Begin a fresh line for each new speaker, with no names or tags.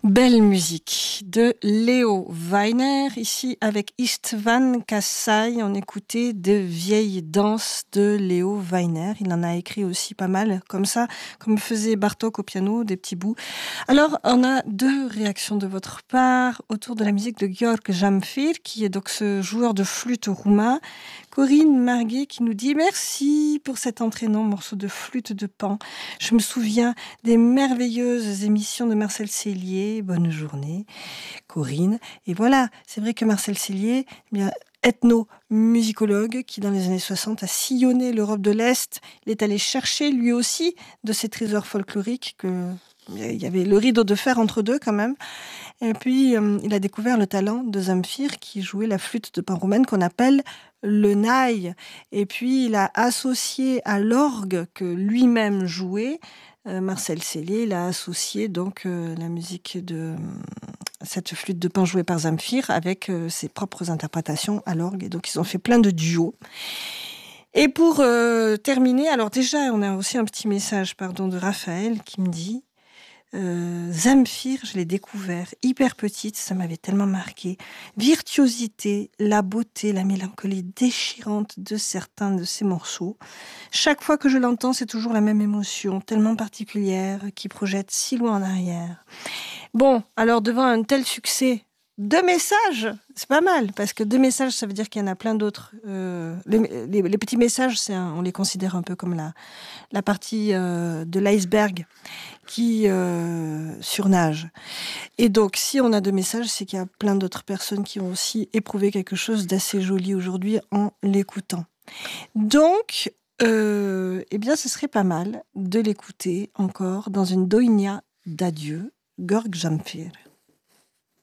Belle musique de Leo Weiner, ici avec Istvan Kassai. On écoutait de vieilles danses de Leo Weiner. Il en a écrit aussi pas mal, comme ça, comme faisait Bartók au piano, des petits bouts. Alors, on a deux réactions de votre part autour de la musique de Georg Zamfir, qui est donc ce joueur de flûte roumain. Corinne Marguet qui nous dit « Merci pour cet entraînant morceau de flûte de Pan. Je me souviens des merveilleuses émissions de Marcel Cellier. Bonne journée, Corinne. » Et voilà, c'est vrai que Marcel Cellier, eh bien, ethno-musicologue qui, dans les années 60, a sillonné l'Europe de l'Est. Il est allé chercher, lui aussi, de ces trésors folkloriques il y avait le rideau de fer entre deux, quand même. Et puis, il a découvert le talent de Zamfir, qui jouait la flûte de pan roumaine qu'on appelle le naï. Et puis, il a associé à l'orgue que lui-même jouait, Marcel Cellier, il a associé donc la musique de cette flûte de pan jouée par Zamfir avec ses propres interprétations à l'orgue. Et donc, ils ont fait plein de duos. Et pour terminer, alors déjà, on a aussi un petit message de Raphaël qui me dit Zamfir, je l'ai découvert hyper petite, ça m'avait tellement marqué. Virtuosité, la beauté, la mélancolie déchirante de certains de ses morceaux. Chaque fois que je l'entends, c'est toujours la même émotion, tellement particulière, qui projette si loin en arrière. Bon, alors devant un tel succès, 2 messages, c'est pas mal, parce que 2 messages, ça veut dire qu'il y en a plein d'autres. Les petits messages, on les considère un peu comme la partie de l'iceberg qui surnage. Et donc, si on a 2 messages, c'est qu'il y a plein d'autres personnes qui ont aussi éprouvé quelque chose d'assez joli aujourd'hui en l'écoutant. Donc, eh bien, ce serait pas mal de l'écouter encore dans une doïnia d'adieu, Georg Zamfir.